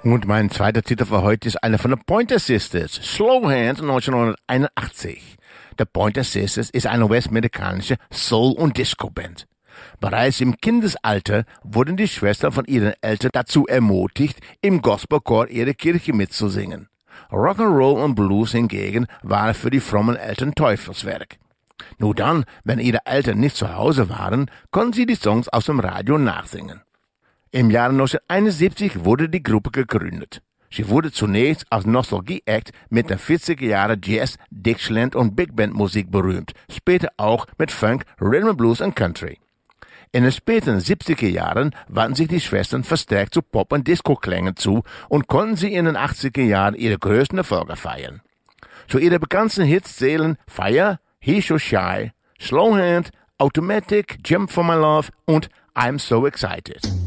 Und mein zweiter Titel für heute ist einer von den Pointer Sisters, Slow Hands 1981. The Pointer Sisters ist eine westamerikanische Soul- und Disco-Band. Bereits im Kindesalter wurden die Schwestern von ihren Eltern dazu ermutigt, im Gospelchor ihrer Kirche mitzusingen. Rock'n'Roll und Blues hingegen waren für die frommen Eltern Teufelswerk. Nur dann, wenn ihre Eltern nicht zu Hause waren, konnten sie die Songs aus dem Radio nachsingen. Im Jahr 1971 wurde die Gruppe gegründet. Sie wurde zunächst als Nostalgie-Act mit den 40er Jahren Jazz, Dixieland und Big Band Musik berühmt, später auch mit Funk, Rhythm and Blues und Country. In den späten 70er Jahren wandten sich die Schwestern verstärkt zu Pop- und Disco-Klängen zu und konnten sie in den 80er Jahren ihre größten Erfolge feiern. Zu ihren bekannten Hits zählen Fire, He's So Shy, Slow Hand, Automatic, Jump for My Love und I'm So Excited.